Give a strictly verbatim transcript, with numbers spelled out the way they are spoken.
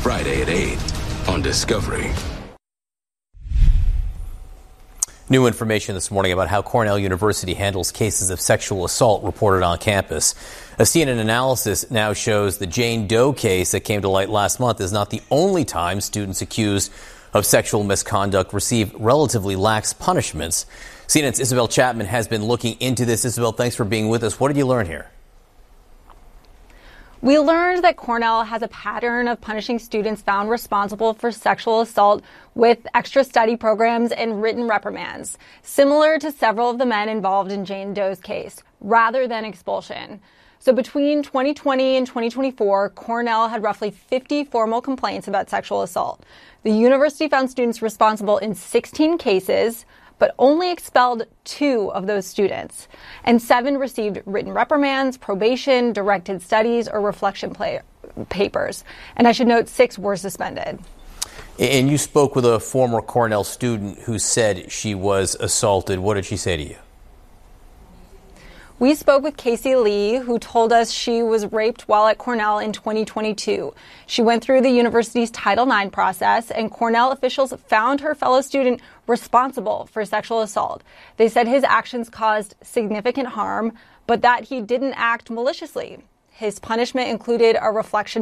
Friday at eight on Discovery. New information this morning about how Cornell University handles cases of sexual assault reported on campus. A C N N analysis now shows the Jane Doe case that came to light last month is not the only time students accused of sexual misconduct receive relatively lax punishments. C N N's Isabel Chapman has been looking into this. Isabel, thanks for being with us. What did you learn here? We learned that Cornell has a pattern of punishing students found responsible for sexual assault with extra study programs and written reprimands, similar to several of the men involved in Jane Doe's case, rather than expulsion. So between twenty twenty and twenty twenty-four, Cornell had roughly fifty formal complaints about sexual assault. The university found students responsible in sixteen cases, but only expelled two of those students. And seven received written reprimands, probation, directed studies, or reflection play- papers. And I should note, six were suspended. And you spoke with a former Cornell student who said she was assaulted. What did she say to you? We spoke with Casey Lee, who told us she was raped while at Cornell in twenty twenty-two. She went through the university's Title nine process, and Cornell officials found her fellow student responsible for sexual assault. They said his actions caused significant harm, but that he didn't act maliciously. His punishment included a reflection